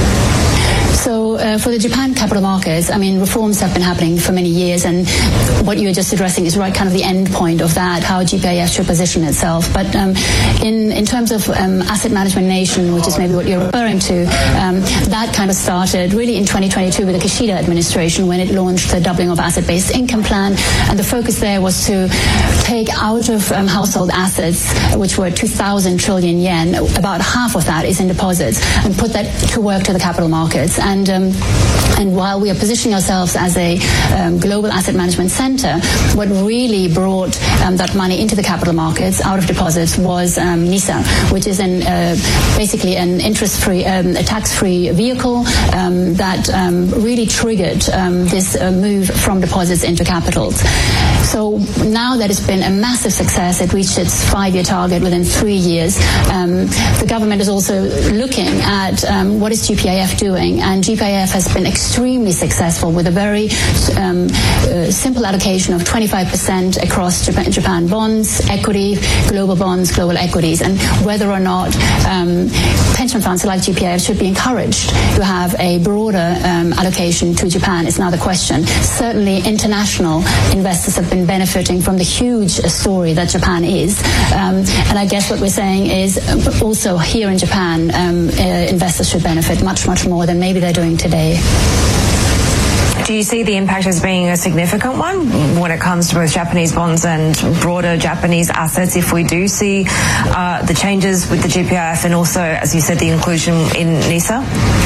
S6: So uh, for the Japan capital markets, I mean, reforms have been happening for many years, and what you were just addressing is right kind of the end point of that, how G P I F should position itself. But um, in, in terms of um, Asset Management Nation, which is maybe what you're referring to, um, that kind of started really in twenty twenty-two with the Kishida administration when it launched the doubling of asset-based income plan, and the focus there was to take out of um, household assets, which were two thousand trillion yen, about half of that is in deposits, and put that to work to the capital markets. And And, um, and while we are positioning ourselves as a um, global asset management center, what really brought um, that money into the capital markets out of deposits was um, NISA, which is an, uh, basically an interest-free, um, a tax-free vehicle um, that um, really triggered um, this uh, move from deposits into capitals. So now that it's been a massive success, it reached its five-year target within three years. Um, the government is also looking at um, what is G P I F doing, and G P I F has been extremely successful with a very um, uh, simple allocation of twenty-five percent across Japan, Japan bonds, equity, global bonds, global equities, and whether or not um, pension funds like G P I F should be encouraged to have a broader um, allocation to Japan is now the question. Certainly international investors have been benefiting from the huge story that Japan is. Um, and I guess what we're saying is also here in Japan, um, uh, investors should benefit much, much more than maybe they're doing today.
S7: Do you see the impact as being a significant one when it comes to both Japanese bonds and broader Japanese assets if we do see uh, the changes with the G P I F and also, as you said, the inclusion in NISA?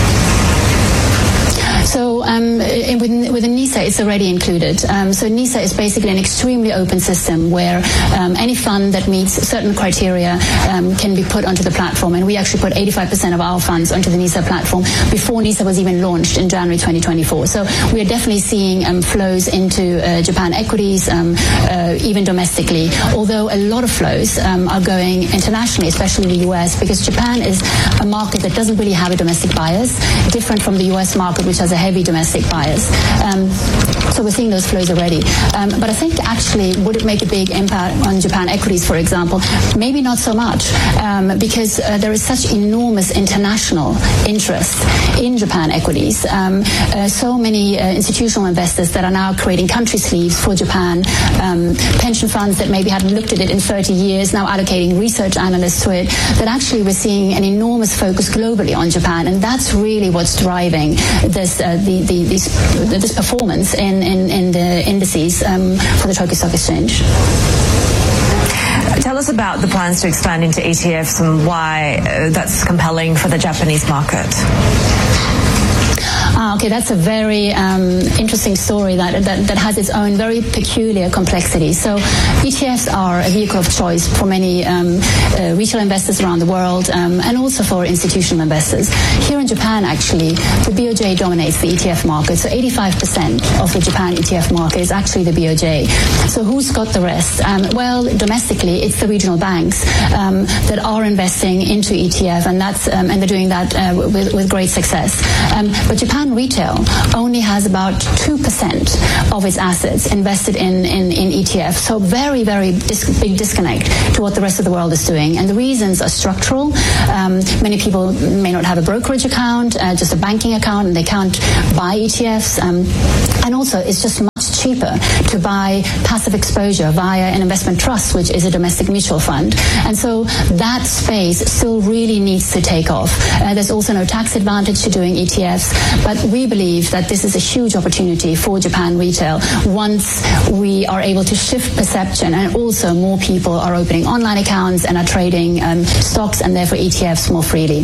S6: So um, in, within, within NISA, it's already included. Um, so NISA is basically an extremely open system where um, any fund that meets certain criteria um, can be put onto the platform. And we actually put eighty-five percent of our funds onto the NISA platform before NISA was even launched in January twenty twenty-four. So we are definitely seeing um, flows into uh, Japan equities, um, uh, even domestically, although a lot of flows um, are going internationally, especially in the U S, because Japan is a market that doesn't really have a domestic bias, different from the U S market, which has a heavy domestic bias. Um, so we're we're seeing those flows already. Um, but I think actually, would it make a big impact on Japan equities, for example? Maybe not so much, um, because uh, there is such enormous international interest in Japan equities. Um, uh, so many uh, institutional investors that are now creating country sleeves for Japan, um, pension funds that maybe hadn't looked at it in thirty years, now allocating research analysts to it, that actually we're seeing an enormous focus globally on Japan, and that's really what's driving this uh, the, the, these, this performance in, in, in the indices um, for the Tokyo Stock Exchange.
S7: Tell us about the plans to expand into E T Fs and why uh, that's compelling for the Japanese market.
S6: Ah, okay, that's a very um, interesting story that, that that has its own very peculiar complexity. So E T Fs are a vehicle of choice for many um, uh, retail investors around the world, um, and also for institutional investors. Here in Japan, actually, the B O J dominates the E T F market. So eighty-five percent of the Japan E T F market is actually the B O J. So who's got the rest? Um, well, domestically, it's the regional banks um, that are investing into E T F, and that's um, and they're doing that uh, with, with great success. Um, but Japan retail only has about two percent of its assets invested in, in, in E T F. So very, very dis- big disconnect to what the rest of the world is doing. And the reasons are structural. Um, many people may not have a brokerage account, uh, just a banking account, and they can't buy E T Fs. Um, and also, it's just much cheaper to buy passive exposure via an investment trust, which is a domestic mutual fund. And so that space still really needs to take off. Uh, there's also no tax advantage to doing E T Fs, but we believe that this is a huge opportunity for Japan retail once we are able to shift perception, and also more people are opening online accounts and are trading um, stocks and therefore E T Fs more freely.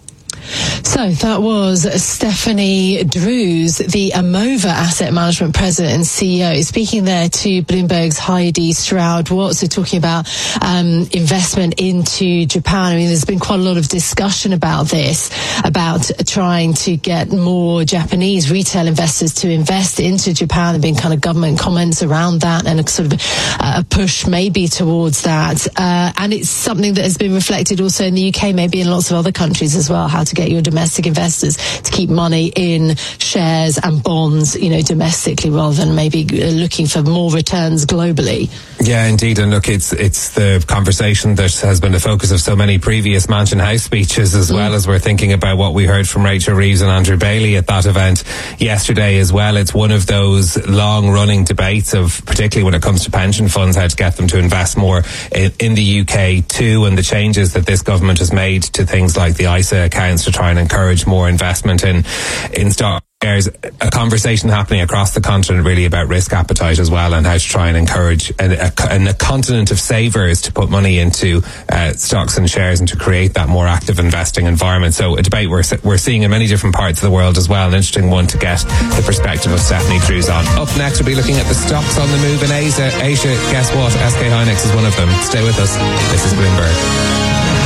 S2: So that was Stephanie Drews, the Amova Asset Management President and C E O, speaking there to Bloomberg's Heidi Stroud-Watts, talking about um, investment into Japan. I mean, there's been quite a lot of discussion about this, about trying to get more Japanese retail investors to invest into Japan. There have been kind of government comments around that, and a sort of a push maybe towards that. Uh, and it's something that has been reflected also in the U K, maybe in lots of other countries as well, how to get your domestic investors to keep money in shares and bonds, you know, domestically, rather than maybe looking for more returns globally.
S4: Yeah, indeed. And look, it's it's the conversation that has been the focus of so many previous Mansion House speeches, as mm. well as we're thinking about what we heard from Rachel Reeves and Andrew Bailey at that event yesterday as well. It's one of those long-running debates of, particularly when it comes to pension funds, how to get them to invest more in, in the U K too, and the changes that this government has made to things like the I S A accounts to try and encourage more investment in in stock. There's a conversation happening across the continent really about risk appetite as well, and how to try and encourage a, a, a continent of savers to put money into uh, stocks and shares and to create that more active investing environment. So a debate we're, we're seeing in many different parts of the world as well. An interesting one to get the perspective of Stephanie Drews on. Up next, we'll be looking at the stocks on the move in Asia. Asia, guess what? S K Hynix is one of them. Stay with us. This is Bloomberg.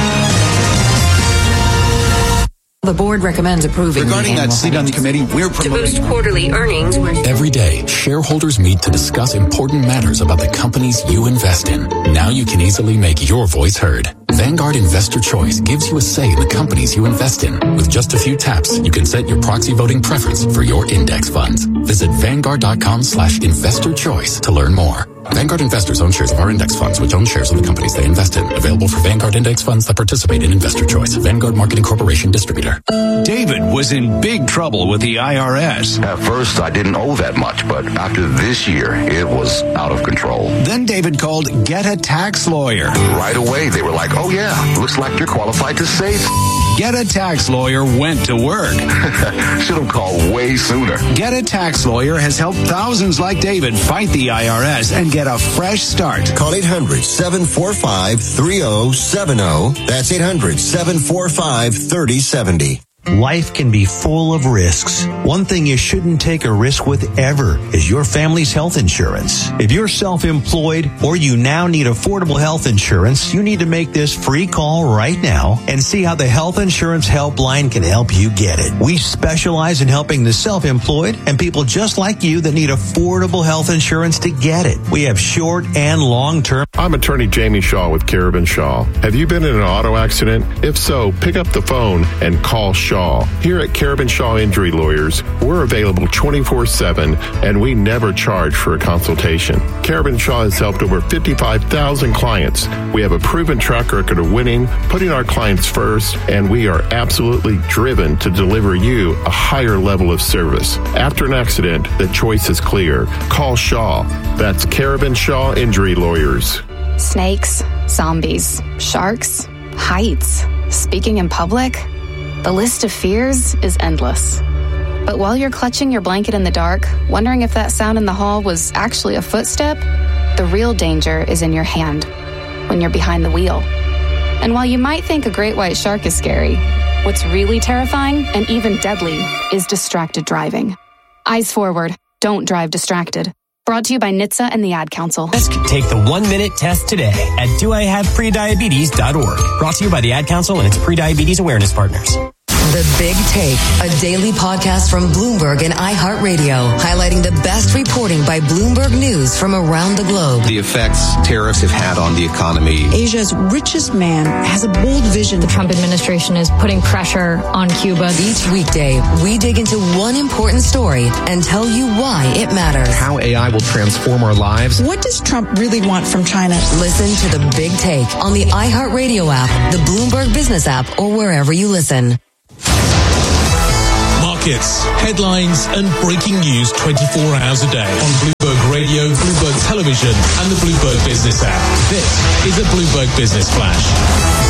S26: The board recommends approving.
S8: Regarding that seat on the committee, we're promoting
S26: to boost quarterly earnings.
S9: Every day, shareholders meet to discuss important matters about the companies you invest in. Now you can easily make your voice heard. Vanguard Investor Choice gives you a say in the companies you invest in. With just a few taps, you can set your proxy voting preference for your index funds. Visit Vanguard.com slash investor choice to learn more. Vanguard investors own shares of our index funds, which own shares of the companies they invest in. Available for Vanguard index funds that participate in Investor Choice. Vanguard Marketing Corporation distributor.
S10: David was in big trouble with the I R S.
S11: At first, I didn't owe that much, but after this year, it was out of control.
S10: Then David called Get a Tax Lawyer.
S11: Right away, they were like, oh yeah, looks like you're qualified to save.
S10: Get a Tax Lawyer went to work.
S11: Should have called way sooner.
S10: Get a Tax Lawyer has helped thousands like David fight the I R S and get a fresh start.
S12: Call eight hundred, seven four five, three oh seven oh. That's eight hundred, seven four five, three oh seven oh.
S13: Life can be full of risks. One thing you shouldn't take a risk with ever is your family's health insurance. If you're self-employed or you now need affordable health insurance, you need to make this free call right now and see how the Health Insurance Helpline can help you get it. We specialize in helping the self-employed and people just like you that need affordable health insurance to get it. We have short and long-term.
S14: I'm attorney Jamie Shaw with Carabin Shaw. Have you been in an auto accident? If so, pick up the phone and call Shaw Shaw. Here at Carabin Shaw Injury Lawyers, we're available twenty-four seven, and we never charge for a consultation. Carabin Shaw has helped over fifty-five thousand clients. We have a proven track record of winning, putting our clients first, and we are absolutely driven to deliver you a higher level of service. After an accident, the choice is clear. Call Shaw. That's Carabin Shaw Injury Lawyers.
S16: Snakes, zombies, sharks, heights, speaking in public. The list of fears is endless. But while you're clutching your blanket in the dark, wondering if that sound in the hall was actually a footstep, the real danger is in your hand, when you're behind the wheel. And while you might think a great white shark is scary, what's really terrifying and even deadly is distracted driving. Eyes forward. Don't drive distracted. Brought to you by N H T S A and the Ad Council.
S17: Take the one-minute test today at do I have prediabetes dot org. Brought to you by the Ad Council and its prediabetes awareness partners.
S26: The Big Take, a daily podcast from Bloomberg and iHeartRadio, highlighting the best reporting by Bloomberg News from around the globe.
S18: The effects tariffs have had on the economy.
S19: Asia's richest man has a bold vision.
S20: The Trump administration is putting pressure on Cuba.
S26: Each weekday, we dig into one important story and tell you why it matters.
S18: How A I will transform our lives.
S19: What does Trump really want from China?
S26: Listen to The Big Take on the iHeartRadio app, the Bloomberg Business app, or wherever you listen.
S28: Markets, headlines and breaking news twenty-four hours a day on Bloomberg Radio, Bloomberg Television and the Bloomberg Business app. This is a Bloomberg Business Flash.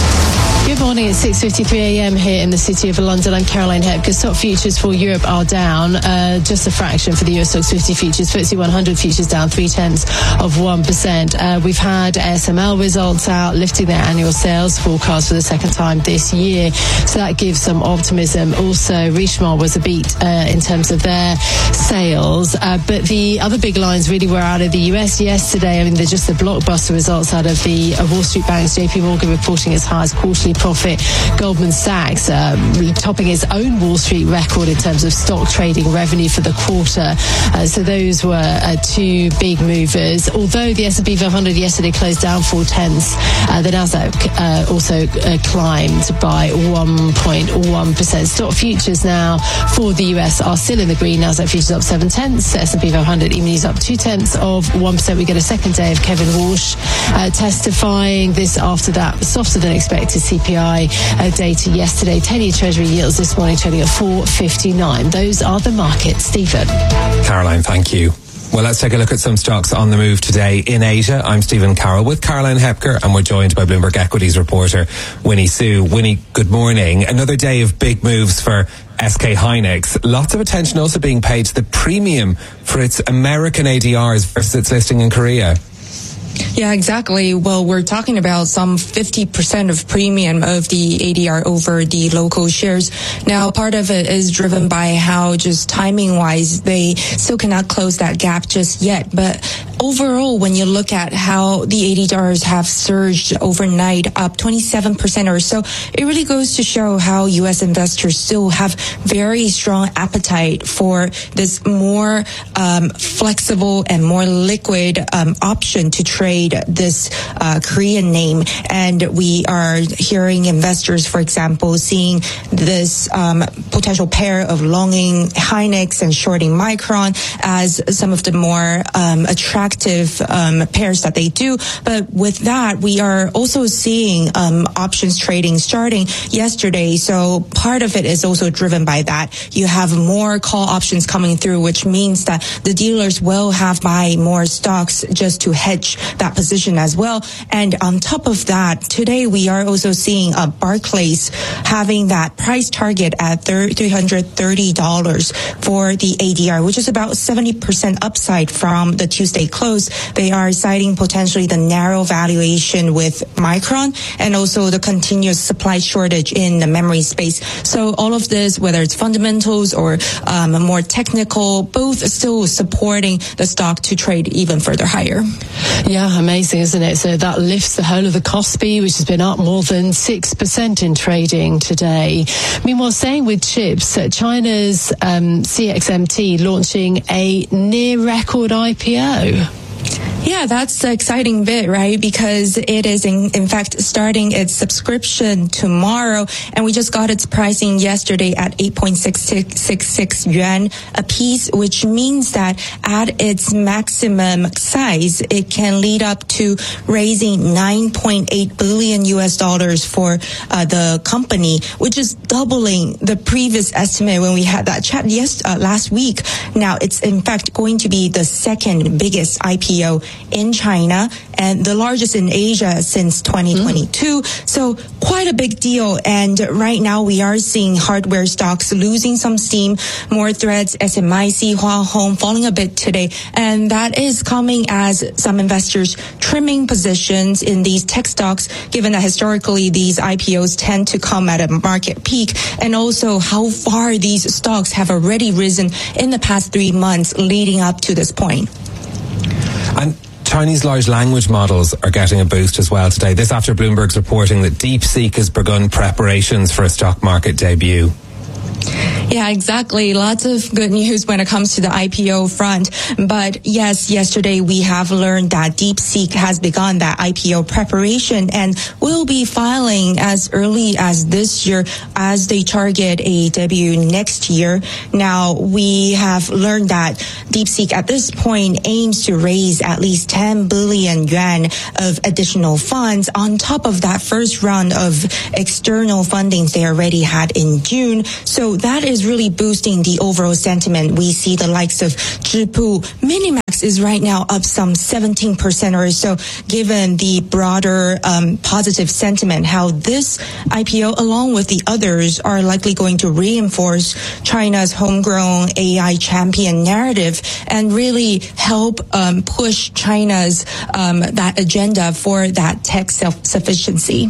S2: Good morning. It's six fifty-three a.m. here in the city of London. I'm Caroline Hepker. Stock futures for Europe are down uh, just a fraction for the U S Stocks fifty futures. F T S E one hundred futures down three tenths of one percent. Uh, we've had A S M L results out, lifting their annual sales forecast for the second time this year. So that gives some optimism. Also, Richemont was a beat uh, in terms of their sales. Uh, but the other big lines really were out of the U S yesterday. I mean, they're just the blockbuster results out of the uh, Wall Street banks. J P Morgan reporting its highest quarterly profit. Goldman Sachs uh, topping its own Wall Street record in terms of stock trading revenue for the quarter. Uh, so those were uh, two big movers. Although the S and P five hundred yesterday closed down four tenths, uh, the Nasdaq uh, also uh, climbed by one point one percent. Stock futures now for the U S are still in the green. Nasdaq futures up seven tenths. S and P five hundred E-minis up two tenths of one percent. We get a second day of Kevin Walsh uh, testifying. This after that softer than expected C P I uh, data yesterday. ten-year Treasury yields this morning trading at four fifty-nine. Those are the markets. Stephen.
S4: Caroline, thank you. Well, let's take a look at some stocks on the move today in Asia. I'm Stephen Carroll with Caroline Hepker, and we're joined by Bloomberg Equities reporter Winnie Su. Winnie, good morning. Another day of big moves for S K Hynix. Lots of attention also being paid to the premium for its American A D Rs versus its listing in Korea.
S21: Yeah, exactly. Well, we're talking about some fifty percent of premium of the A D R over the local shares. Now, part of it is driven by how just timing-wise, they still cannot close that gap just yet. But overall, when you look at how the A D Rs have surged overnight, up twenty-seven percent or so, it really goes to show how U S investors still have very strong appetite for this more um, flexible and more liquid um, option to trade this uh, Korean name. And we are hearing investors, for example, seeing this um, potential pair of longing Hynix and shorting Micron as some of the more um, attractive um, pairs that they do. But with that, we are also seeing um, options trading starting yesterday. So part of it is also driven by that. You have more call options coming through, which means that the dealers will have buy more stocks just to hedge that position as well. And on top of that, today we are also seeing uh, Barclays having that price target at three hundred thirty dollars for the A D R, which is about seventy percent upside from the Tuesday close. They are citing potentially the narrow valuation with Micron and also the continuous supply shortage in the memory space. So all of this, whether it's fundamentals or um, more technical, both still supporting the stock to trade even further higher.
S2: Yeah, amazing, isn't it? So that lifts the whole of the Kospi, which has been up more than six percent in trading today. Meanwhile, staying with chips, China's um, C X M T launching a near record I P O.
S21: Yeah, that's the exciting bit, right? Because it is in, in fact starting its subscription tomorrow, and we just got its pricing yesterday at eight point six six six yuan a piece, which means that at its maximum size, it can lead up to raising nine point eight billion U S dollars for uh, the company, which is doubling the previous estimate when we had that chat yes uh, last week. Now, it's in fact going to be the second biggest I P O in China and the largest in Asia since twenty twenty-two. Mm. So quite a big deal. And right now we are seeing hardware stocks losing some steam, more threads, S M I C, Hua Hong falling a bit today. And that is coming as some investors trimming positions in these tech stocks, given that historically these I P Os tend to come at a market peak, and also how far these stocks have already risen in the past three months leading up to this point.
S4: And Chinese large language models are getting a boost as well today. This after Bloomberg's reporting that DeepSeek has begun preparations for a stock market debut.
S21: Yeah, exactly. Lots of good news when it comes to the I P O front. But yes, yesterday we have learned that DeepSeek has begun that I P O preparation and will be filing as early as this year as they target a debut next year. Now, we have learned that DeepSeek at this point aims to raise at least ten billion yuan of additional funds on top of that first round of external funding they already had in June. So that is really boosting the overall sentiment. We see the likes of Zhipu, Minimax is right now up some seventeen percent or so, given the broader um, positive sentiment, how this I P O, along with the others, are likely going to reinforce China's homegrown A I champion narrative and really help um, push China's um, that agenda for that tech self-sufficiency.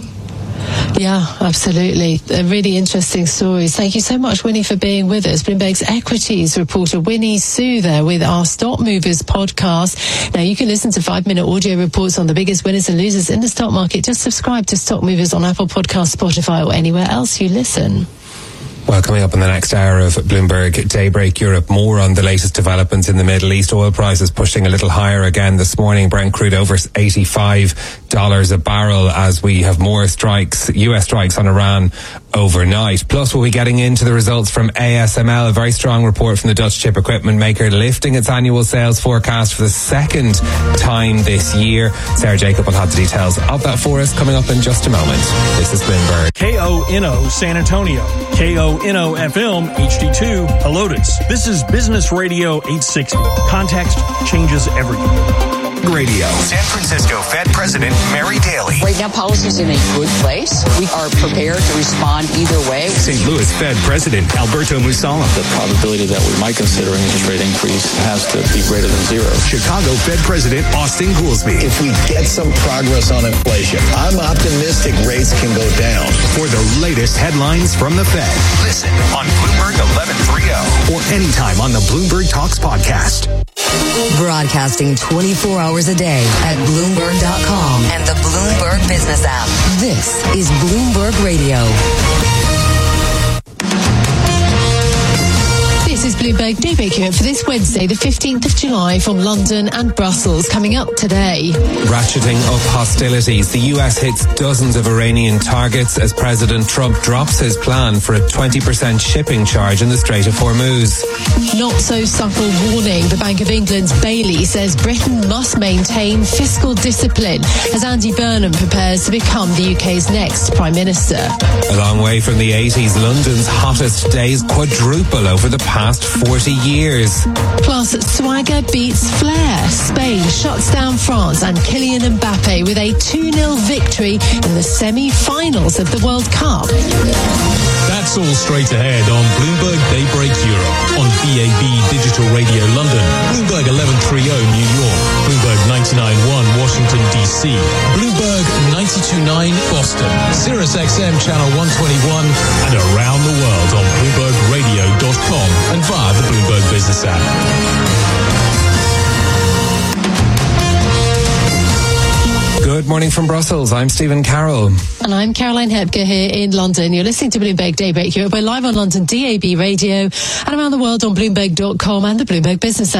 S2: Yeah, absolutely. They're really interesting stories. Thank you so much, Winnie, for being with us. Bloomberg's equities reporter Winnie Su there with our Stock Movers podcast. Now, you can listen to five-minute audio reports on the biggest winners and losers in the stock market. Just subscribe to Stock Movers on Apple Podcasts, Spotify, or anywhere else you listen.
S4: Well, coming up in the next hour of Bloomberg Daybreak Europe, more on the latest developments in the Middle East. Oil prices pushing a little higher again this morning. Brent crude over eighty-five dollars a barrel as we have more strikes, U S strikes on Iran overnight. Plus, we'll be getting into the results from A S M L, a very strong report from the Dutch chip equipment maker, lifting its annual sales forecast for the second time this year. Sarah Jacob will have the details of that for us coming up in just a moment. This is Bloomberg.
S1: K O N O San Antonio, K O N O F M H D two Helotes. This is Business Radio eight sixty. Context changes everything.
S3: Radio. San Francisco Fed President Mary Daly.
S5: Right now, policy's in a good place. We are prepared to respond either way.
S3: Saint Louis Fed President Alberto Musala.
S15: The probability that we might consider an interest rate increase has to be greater than zero.
S3: Chicago Fed President Austin Goolsbee.
S22: If we get some progress on inflation, I'm optimistic rates can go down.
S3: For the latest headlines from the Fed, listen on Bloomberg eleven thirty or anytime on the Bloomberg Talks podcast.
S26: Broadcasting twenty-four hours a day at Bloomberg dot com and the Bloomberg Business app. This is Bloomberg Radio.
S2: This is Bloomberg Daybreak Europe for this Wednesday, the fifteenth of July, from London and Brussels. Coming up today,
S4: ratcheting up hostilities. The U S hits dozens of Iranian targets as President Trump drops his plan for a twenty percent shipping charge in the Strait of Hormuz.
S2: Not so subtle warning. The Bank of England's Bailey says Britain must maintain fiscal discipline as Andy Burnham prepares to become the U K's next Prime Minister.
S4: A long way from the eighties, London's hottest days quadruple over the past forty years.
S2: Plus, swagger beats flair. Spain shuts down France and Kylian Mbappe with a two nil victory in the semi-finals of the World Cup.
S28: That's all straight ahead on Bloomberg Daybreak Europe, on B A B Digital Radio London, Bloomberg eleven thirty New York, Bloomberg ninety-nine point one Washington D C, Bloomberg ninety-two point nine Boston, Sirius X M Channel one twenty-one, and around the world on Bloomberg Radio dot com and via the Bloomberg Business app.
S4: Good morning from Brussels. I'm Stephen Carroll.
S2: And I'm Caroline Hepker here in London. You're listening to Bloomberg Daybreak Europe. We're live on London D A B Radio and around the world on Bloomberg dot com and the Bloomberg Business app.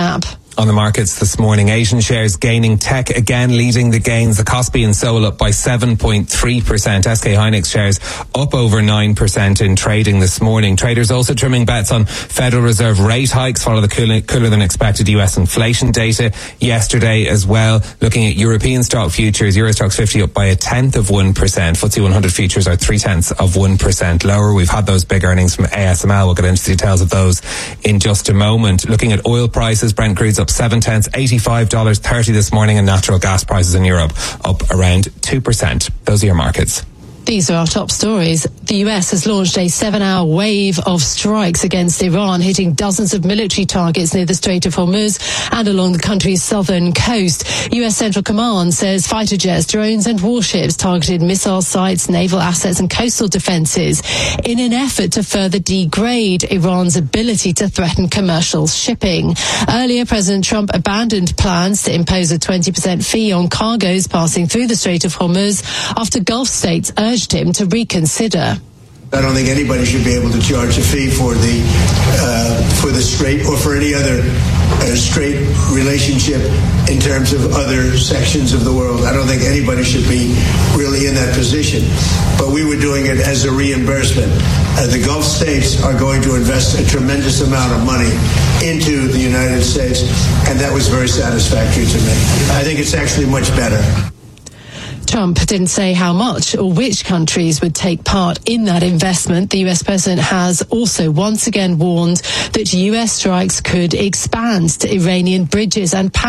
S4: On the markets this morning, Asian shares gaining, tech again leading the gains. The Kospi in Seoul up by seven point three percent. S K Hynix shares up over nine percent in trading this morning. Traders also trimming bets on Federal Reserve rate hikes, follow the cooler, cooler than expected U S inflation data yesterday as well. Looking at European stock futures, Euro Stoxx fifty up by a tenth of one percent. F T S E one hundred futures are three tenths of one percent lower. We've had those big earnings from A S M L. We'll get into the details of those in just a moment. Looking at oil prices, Brent crude's up seven tenths, eighty-five dollars thirty this morning, and natural gas prices in Europe up around two percent. Those are your markets.
S2: These are our top stories. The U S has launched a seven-hour wave of strikes against Iran, hitting dozens of military targets near the Strait of Hormuz and along the country's southern coast. U S Central Command says fighter jets, drones and warships targeted missile sites, naval assets and coastal defences in an effort to further degrade Iran's ability to threaten commercial shipping. Earlier, President Trump abandoned plans to impose a twenty percent fee on cargoes passing through the Strait of Hormuz after Gulf states urged him to reconsider.
S6: I don't think anybody should be able to charge a fee for the uh, for the strait or for any other uh, strait relationship in terms of other sections of the world. I don't think anybody should be really in that position. But we were doing it as a reimbursement. Uh, the Gulf states are going to invest a tremendous amount of money into the United States, and that was very satisfactory to me. I think it's actually much better.
S2: Trump didn't say how much or which countries would take part in that investment. The U S president has also once again warned that U S strikes could expand to Iranian bridges and power